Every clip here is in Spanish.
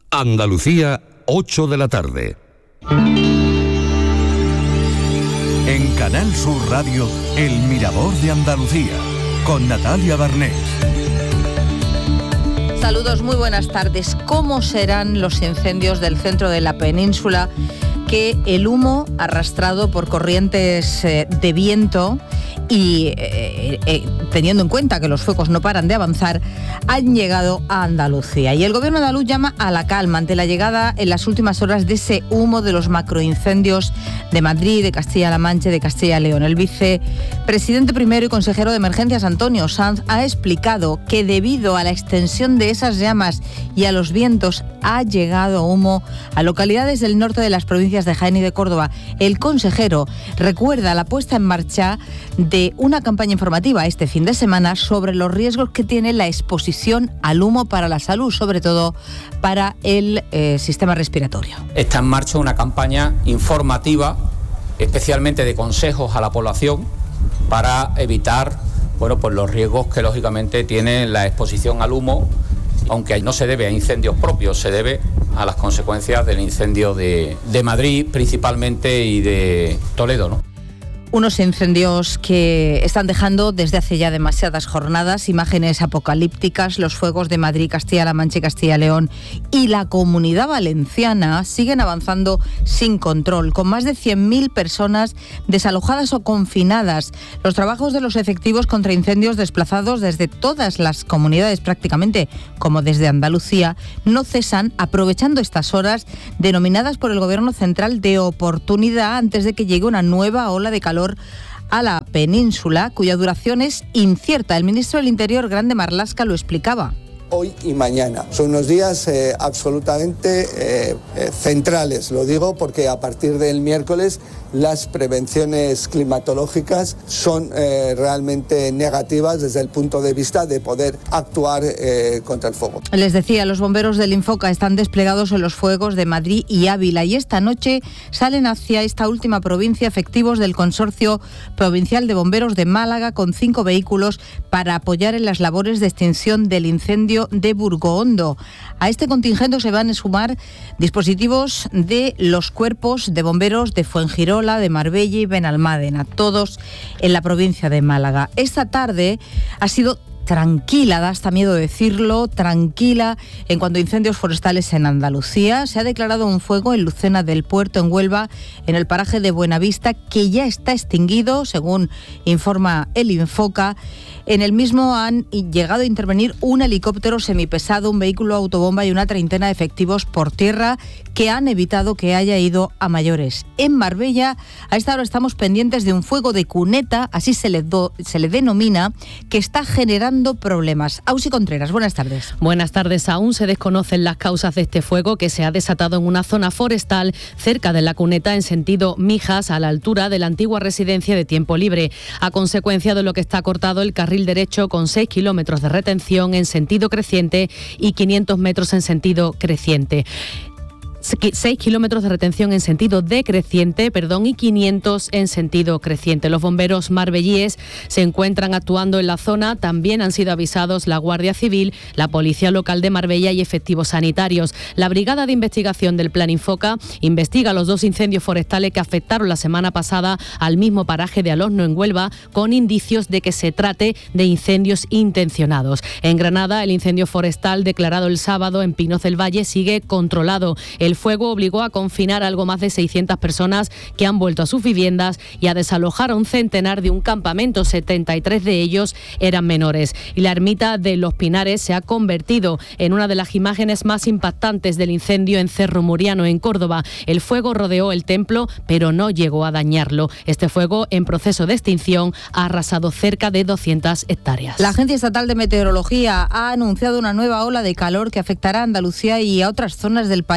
Andalucía, 8 de la tarde. En Canal Sur Radio, El Mirador de Andalucía, con Natalia Barnés. Saludos, muy buenas tardes. ¿Cómo serán los incendios del centro de la península que el humo arrastrado por corrientes de viento y teniendo en cuenta que los fuegos no paran de avanzar, han llegado a Andalucía? Y el gobierno andaluz llama a la calma ante la llegada en las últimas horas de ese humo de los macroincendios de Madrid, de Castilla-La Mancha y de Castilla y León. El vicepresidente primero y consejero de Emergencias, Antonio Sanz, ha explicado que debido a la extensión de esas llamas y a los vientos ha llegado humo a localidades del norte de las provincias de Jaén y de Córdoba. El consejero recuerda la puesta en marcha de una campaña informativa este fin de semana sobre los riesgos que tiene la exposición al humo para la salud, sobre todo para el sistema respiratorio. Está en marcha una campaña informativa, especialmente de consejos a la población, para evitar pues los riesgos que lógicamente tiene la exposición al humo, aunque no se debe a incendios propios, se debe a las consecuencias del incendio de Madrid principalmente y de Toledo, ¿no? Unos incendios que están dejando desde hace ya demasiadas jornadas imágenes apocalípticas. Los fuegos de Madrid, Castilla-La Mancha y Castilla y León y la Comunidad Valenciana siguen avanzando sin control, con más de 100.000 personas desalojadas o confinadas. Los trabajos de los efectivos contra incendios desplazados desde todas las comunidades prácticamente, como desde Andalucía, no cesan, aprovechando estas horas denominadas por el Gobierno central de oportunidad antes de que llegue una nueva ola de calor a la península, cuya duración es incierta. El ministro del Interior, Grande Marlaska, lo explicaba. Hoy y mañana son unos días absolutamente centrales. Lo digo porque a partir del miércoles las prevenciones climatológicas son realmente negativas desde el punto de vista de poder actuar contra el fuego. Les decía, los bomberos del Infoca están desplegados en los fuegos de Madrid y Ávila, y esta noche salen hacia esta última provincia efectivos del Consorcio Provincial de Bomberos de Málaga con 5 vehículos para apoyar en las labores de extinción del incendio de Burgohondo. A este contingente se van a sumar dispositivos de los cuerpos de bomberos de Fuengirola, de Marbella y Benalmádena, todos en la provincia de Málaga. Esta tarde ha sido tranquila, da hasta miedo decirlo, tranquila en cuanto a incendios forestales en Andalucía. Se ha declarado un fuego en Lucena del Puerto, en Huelva, en el paraje de Buenavista, que ya está extinguido, según informa el Infoca. En el mismo han llegado a intervenir un helicóptero semipesado, un vehículo autobomba y una treintena de efectivos por tierra que han evitado que haya ido a mayores. En Marbella, a esta hora estamos pendientes de un fuego de cuneta, así se le denomina, que está generando problemas. Ausi Contreras, buenas tardes. Buenas tardes. Aún se desconocen las causas de este fuego que se ha desatado en una zona forestal cerca de la cuneta en sentido Mijas, a la altura de la antigua residencia de Tiempo Libre, a consecuencia de lo que está cortado el carril derecho con 6 kilómetros de retención en sentido creciente y 500 metros en sentido creciente. 6 kilómetros de retención en sentido decreciente, y 500 en sentido creciente. Los bomberos marbellíes se encuentran actuando en la zona. También han sido avisados la Guardia Civil, la Policía Local de Marbella y efectivos sanitarios. La Brigada de Investigación del Plan Infoca investiga los 2 incendios forestales que afectaron la semana pasada al mismo paraje de Alosno, en Huelva, con indicios de que se trate de incendios intencionados. En Granada, el incendio forestal declarado el sábado en Pinos del Valle sigue controlado. El fuego obligó a confinar a algo más de 600 personas que han vuelto a sus viviendas y a desalojar a un centenar de un campamento. 73 de ellos eran menores. Y la ermita de Los Pinares se ha convertido en una de las imágenes más impactantes del incendio en Cerro Muriano, en Córdoba. El fuego rodeó el templo, pero no llegó a dañarlo. Este fuego, en proceso de extinción, ha arrasado cerca de 200 hectáreas. La Agencia Estatal de Meteorología ha anunciado una nueva ola de calor que afectará a Andalucía y a otras zonas del país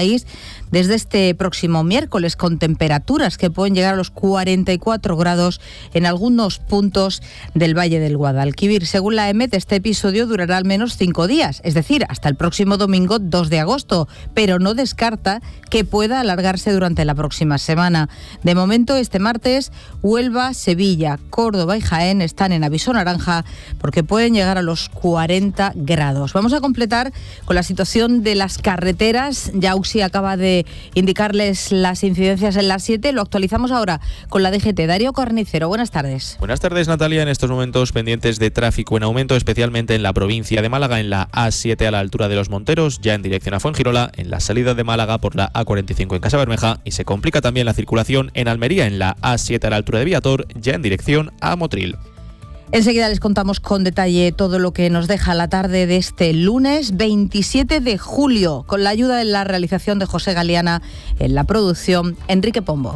desde este próximo miércoles, con temperaturas que pueden llegar a los 44 grados en algunos puntos del Valle del Guadalquivir. Según la EMET, este episodio durará al menos 5 días, es decir, hasta el próximo domingo 2 de agosto, pero no descarta que pueda alargarse durante la próxima semana. De momento, este martes, Huelva, Sevilla, Córdoba y Jaén están en aviso naranja porque pueden llegar a los 40 grados. Vamos a completar con la situación de las carreteras. Ya UXI acaba de indicarles las incidencias en las 7. Lo actualizamos ahora con la DGT. Darío Carnicero, buenas tardes. Buenas tardes, Natalia. En estos momentos pendientes de tráfico en aumento, especialmente en la provincia de Málaga, en la A7 a la altura de Los Monteros, ya en dirección a Fuengirola, en la salida de Málaga por la A45 en Casabermeja, y se complica también la circulación en Almería, en la A7 a la altura de Viator, ya en dirección a Motril. Enseguida les contamos con detalle todo lo que nos deja la tarde de este lunes 27 de julio, con la ayuda de la realización de José Galeana, en la producción Enrique Pombo.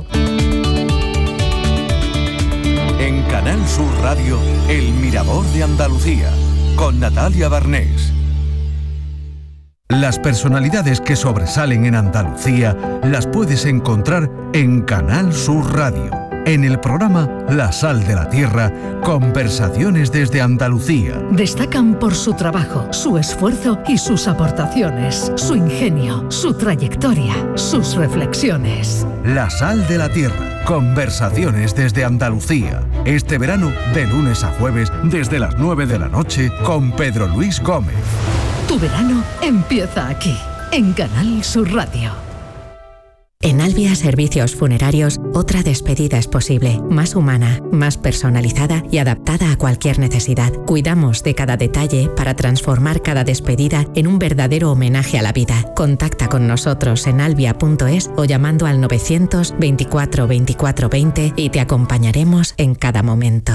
En Canal Sur Radio, El Mirador de Andalucía, con Natalia Barnés. Las personalidades que sobresalen en Andalucía las puedes encontrar en Canal Sur Radio. En el programa La Sal de la Tierra, conversaciones desde Andalucía. Destacan por su trabajo, su esfuerzo y sus aportaciones, su ingenio, su trayectoria, sus reflexiones. La Sal de la Tierra, conversaciones desde Andalucía. Este verano, de lunes a jueves, desde las 9 de la noche, con Pedro Luis Gómez. Tu verano empieza aquí, en Canal Sur Radio. En Albia Servicios Funerarios, otra despedida es posible, más humana, más personalizada y adaptada a cualquier necesidad. Cuidamos de cada detalle para transformar cada despedida en un verdadero homenaje a la vida. Contacta con nosotros en albia.es o llamando al 924 24 20 y te acompañaremos en cada momento.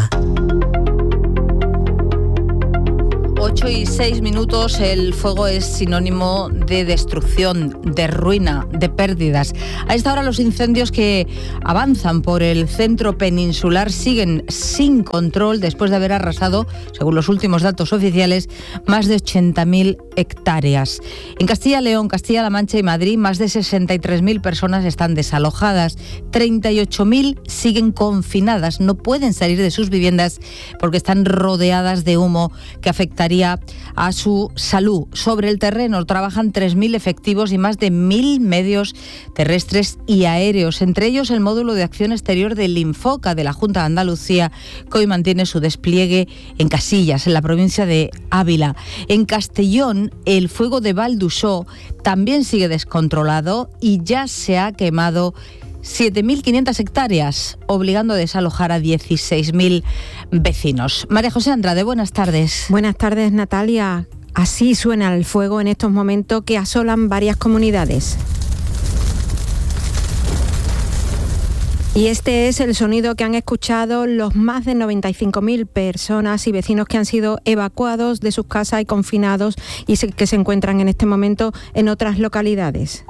8:06. El fuego es sinónimo de destrucción, de ruina, de pérdidas. A esta hora los incendios que avanzan por el centro peninsular siguen sin control después de haber arrasado, según los últimos datos oficiales, más de 80.000 hectáreas. En Castilla y León, Castilla-La Mancha y Madrid, más de 63.000 personas están desalojadas. 38.000 siguen confinadas, no pueden salir de sus viviendas porque están rodeadas de humo que afectaría a su salud. Sobre el terreno trabajan 3.000 efectivos y más de 1.000 medios terrestres y aéreos, entre ellos el módulo de acción exterior del Infoca de la Junta de Andalucía, que hoy mantiene su despliegue en Casillas, en la provincia de Ávila. En Castellón, el fuego de Valdusó también sigue descontrolado y ya se ha quemado 7.500 hectáreas, obligando a desalojar a 16.000 vecinos. María José Andrade, buenas tardes. Buenas tardes, Natalia. Así suena el fuego en estos momentos que asolan varias comunidades. Y este es el sonido que han escuchado los más de 95.000 personas y vecinos que han sido evacuados de sus casas y confinados y que se encuentran en este momento en otras localidades.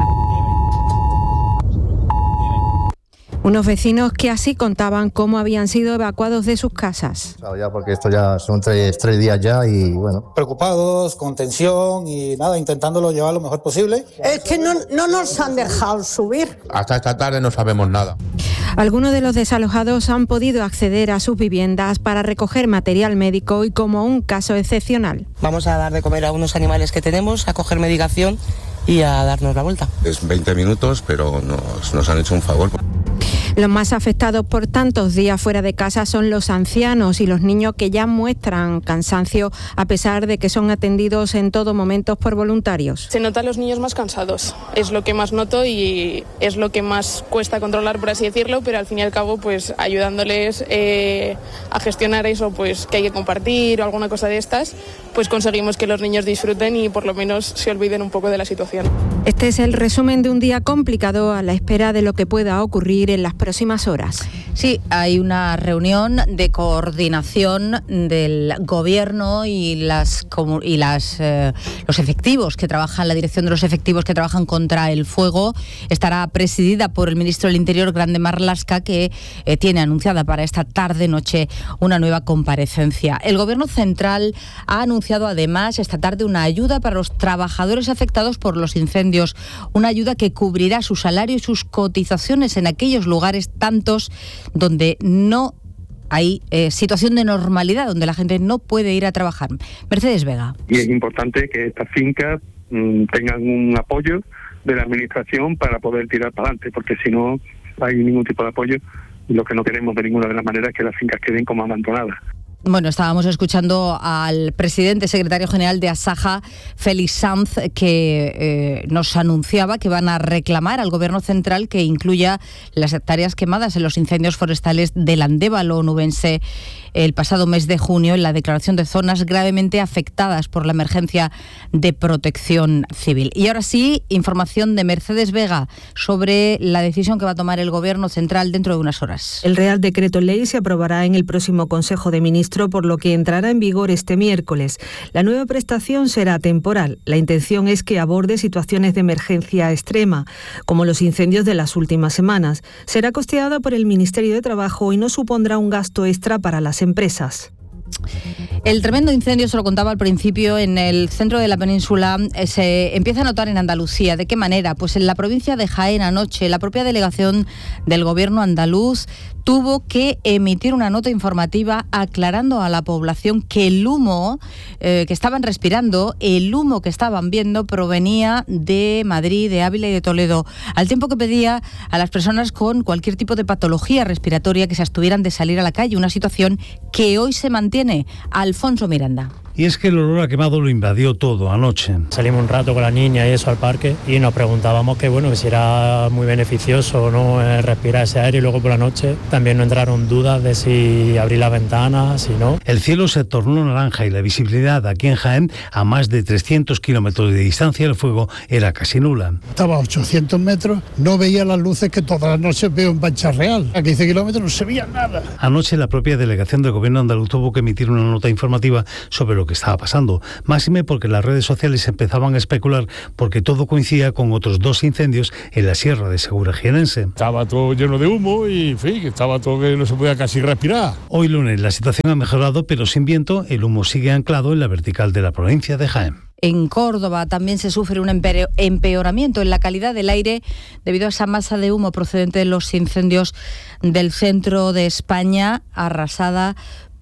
Unos vecinos que así contaban cómo habían sido evacuados de sus casas. Ya porque esto ya son tres días ya y bueno. Preocupados, con tensión y nada, intentándolo llevar lo mejor posible. Es que no nos han dejado subir. Hasta esta tarde no sabemos nada. Algunos de los desalojados han podido acceder a sus viviendas para recoger material médico y como un caso excepcional. Vamos a dar de comer a unos animales que tenemos, a coger medicación y a darnos la vuelta. Es 20 minutos, pero nos han hecho un favor. Los más afectados por tantos días fuera de casa son los ancianos y los niños que ya muestran cansancio a pesar de que son atendidos en todo momento por voluntarios. Se notan los niños más cansados, es lo que más noto y es lo que más cuesta controlar, por así decirlo, pero al fin y al cabo pues ayudándoles a gestionar eso, pues que hay que compartir o alguna cosa de estas, pues conseguimos que los niños disfruten y por lo menos se olviden un poco de la situación. Este es el resumen de un día complicado a la espera de lo que pueda ocurrir en las próximas horas. Sí, hay una reunión de coordinación del Gobierno y los efectivos que trabajan, la dirección de los efectivos que trabajan contra el fuego. Estará presidida por el ministro del Interior, Grande Marlaska, que tiene anunciada para esta tarde-noche una nueva comparecencia. El Gobierno central ha anunciado además esta tarde una ayuda para los trabajadores afectados por los incendios, una ayuda que cubrirá su salario y sus cotizaciones en aquellos lugares tantos donde no hay situación de normalidad, donde la gente no puede ir a trabajar. Mercedes Vega. Y es importante que estas fincas tengan un apoyo de la Administración para poder tirar para adelante, porque si no hay ningún tipo de apoyo, lo que no queremos de ninguna de las maneras es que las fincas queden como abandonadas. Bueno, estábamos escuchando al presidente, secretario general de Asaja, Félix Sanz, que nos anunciaba que van a reclamar al Gobierno central que incluya las hectáreas quemadas en los incendios forestales del Andévalo onubense el pasado mes de junio en la declaración de zonas gravemente afectadas por la emergencia de protección civil. Y ahora sí, información de Mercedes Vega sobre la decisión que va a tomar el Gobierno central dentro de unas horas. El Real Decreto Ley se aprobará en el próximo Consejo de Ministros, por lo que entrará en vigor este miércoles. La nueva prestación será temporal. La intención es que aborde situaciones de emergencia extrema, como los incendios de las últimas semanas. Será costeada por el Ministerio de Trabajo y no supondrá un gasto extra para las empresas. El tremendo incendio, se lo contaba al principio, en el centro de la península se empieza a notar en Andalucía. ¿De qué manera? Pues en la provincia de Jaén anoche, la propia delegación del Gobierno andaluz tuvo que emitir una nota informativa aclarando a la población que el humo que estaban respirando, el humo que estaban viendo, provenía de Madrid, de Ávila y de Toledo, al tiempo que pedía a las personas con cualquier tipo de patología respiratoria que se abstuvieran de salir a la calle, una situación que hoy se mantiene. Alfonso Miranda. Y es que el olor a quemado lo invadió todo anoche. Salimos un rato con la niña y eso al parque y nos preguntábamos que si era muy beneficioso o no respirar ese aire, y luego por la noche también nos entraron dudas de si abrir las ventanas, si no. El cielo se tornó naranja y la visibilidad aquí en Jaén, a más de 300 kilómetros de distancia del fuego, era casi nula. Estaba a 800 metros, no veía las luces que todas las noches veo en Pancha Real. A 15 kilómetros no se veía nada. Anoche la propia delegación del Gobierno andaluz tuvo que emitir una nota informativa sobre lo que estaba pasando, máxime porque las redes sociales empezaban a especular porque todo coincidía con otros 2 incendios en la Sierra de Segura jienense. Estaba todo lleno de humo y, en fin, estaba todo que no se podía casi respirar. Hoy lunes la situación ha mejorado, pero sin viento, el humo sigue anclado en la vertical de la provincia de Jaén. En Córdoba también se sufre un empeoramiento en la calidad del aire debido a esa masa de humo procedente de los incendios del centro de España, arrasada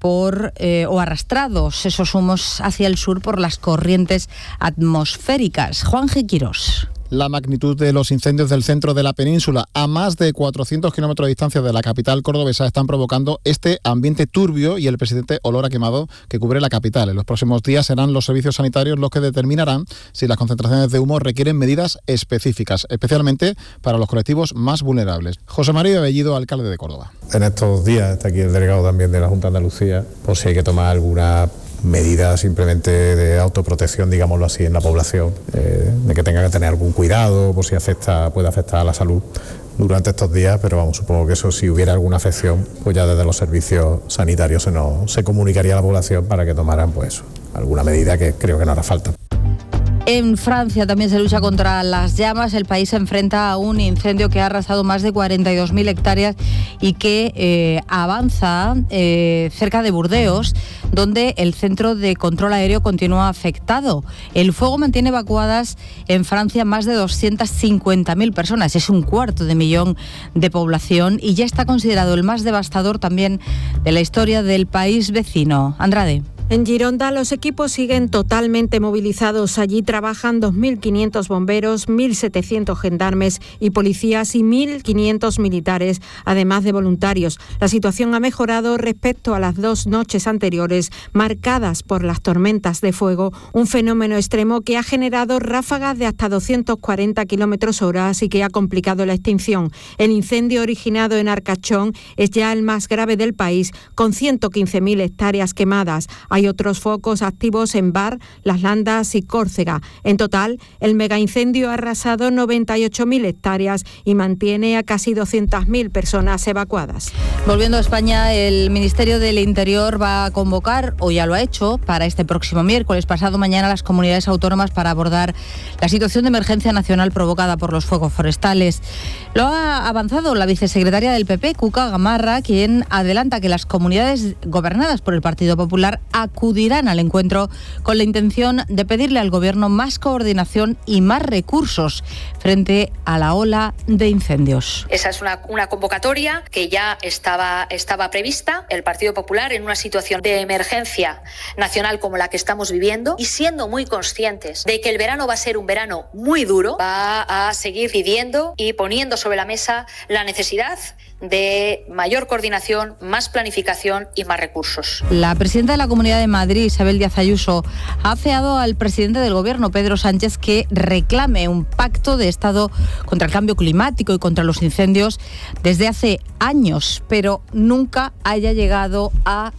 o arrastrados esos humos hacia el sur por las corrientes atmosféricas. Juan G. Quirós. La magnitud de los incendios del centro de la península, a más de 400 kilómetros de distancia de la capital cordobesa, están provocando este ambiente turbio y el persistente olor a quemado que cubre la capital. En los próximos días serán los servicios sanitarios los que determinarán si las concentraciones de humo requieren medidas específicas, especialmente para los colectivos más vulnerables. José María Bellido, alcalde de Córdoba. En estos días está aquí el delegado también de la Junta de Andalucía, por si hay que tomar alguna medida simplemente de autoprotección, digámoslo así, en la población, de que tenga que tener algún cuidado por si puede afectar a la salud durante estos días, pero vamos, supongo que eso, si hubiera alguna afección, pues ya desde los servicios sanitarios se comunicaría a la población para que tomaran pues alguna medida, que creo que no hará falta. En Francia también se lucha contra las llamas. El país se enfrenta a un incendio que ha arrasado más de 42.000 hectáreas y que avanza cerca de Burdeos, donde el centro de control aéreo continúa afectado. El fuego mantiene evacuadas en Francia más de 250.000 personas. Es 250.000 de población y ya está considerado el más devastador también de la historia del país vecino. Andrade. En Gironda los equipos siguen totalmente movilizados. Allí trabajan 2.500 bomberos, 1.700 gendarmes y policías y 1.500 militares, además de voluntarios. La situación ha mejorado respecto a las 2 noches anteriores, marcadas por las tormentas de fuego, un fenómeno extremo que ha generado ráfagas de hasta 240 km/h y que ha complicado la extinción. El incendio originado en Arcachón es ya el más grave del país, con 115.000 hectáreas quemadas. Hay Hay otros focos activos en Bar, Las Landas y Córcega. En total, el megaincendio ha arrasado 98.000 hectáreas y mantiene a casi 200.000 personas evacuadas. Volviendo a España, el Ministerio del Interior va a convocar, o ya lo ha hecho, para este próximo miércoles, pasado mañana, a las comunidades autónomas para abordar la situación de emergencia nacional provocada por los fuegos forestales. Lo ha avanzado la vicesecretaria del PP, Cuca Gamarra, quien adelanta que las comunidades gobernadas por el Partido Popular acudirán al encuentro con la intención de pedirle al Gobierno más coordinación y más recursos frente a la ola de incendios. Esa es una convocatoria que ya estaba prevista. El Partido Popular, en una situación de emergencia nacional como la que estamos viviendo y siendo muy conscientes de que el verano va a ser un verano muy duro, va a seguir pidiendo y poniendo sobre la mesa la necesidad de mayor coordinación, más planificación y más recursos. La presidenta de la Comunidad de Madrid, Isabel Díaz Ayuso, ha afeado al presidente del Gobierno, Pedro Sánchez, que reclame un pacto de Estado contra el cambio climático y contra los incendios desde hace años, pero nunca haya llegado a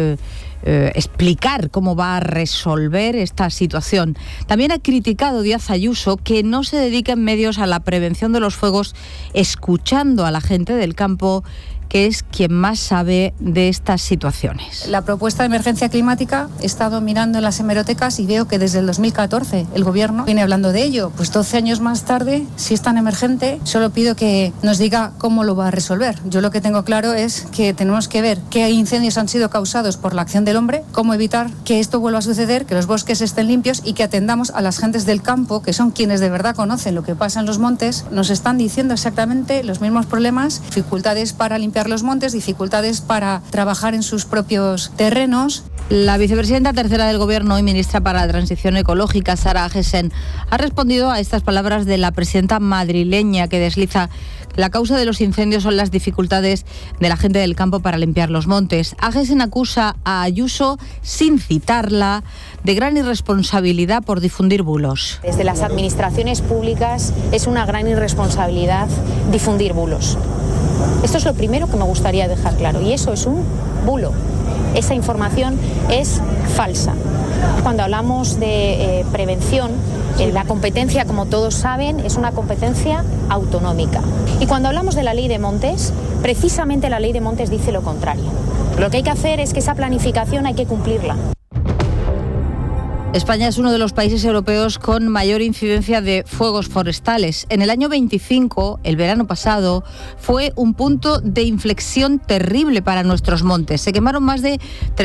explicar cómo va a resolver esta situación. También ha criticado Díaz Ayuso que no se dediquen medios a la prevención de los fuegos, escuchando a la gente del campo, que es quien más sabe de estas situaciones. La propuesta de emergencia climática, he estado mirando en las hemerotecas y veo que desde el 2014 el Gobierno viene hablando de ello. Pues 12 años más tarde, si es tan emergente, solo pido que nos diga cómo lo va a resolver. Yo lo que tengo claro es que tenemos que ver qué incendios han sido causados por la acción del hombre, cómo evitar que esto vuelva a suceder, que los bosques estén limpios y que atendamos a las gentes del campo, que son quienes de verdad conocen lo que pasa en los montes. Nos están diciendo exactamente los mismos problemas, dificultades para limpiar los montes, dificultades para trabajar en sus propios terrenos. La vicepresidenta tercera del Gobierno y ministra para la Transición Ecológica, Sara Agesen, ha respondido a estas palabras de la presidenta madrileña, que desliza que la causa de los incendios son las dificultades de la gente del campo para limpiar los montes. Agesen acusa a Ayuso, sin citarla, de gran irresponsabilidad por difundir bulos. Desde las administraciones públicas es una gran irresponsabilidad difundir bulos. Esto es lo primero que me gustaría dejar claro, y eso es un bulo. Esa información es falsa. Cuando hablamos de prevención, la competencia, como todos saben, es una competencia autonómica. Y cuando hablamos de la ley de montes, precisamente la ley de montes dice lo contrario. Lo que hay que hacer es que esa planificación hay que cumplirla. España es uno de los países europeos con mayor incidencia de fuegos forestales. En el año 25, el verano pasado, fue un punto de inflexión terrible para nuestros montes. Se quemaron más de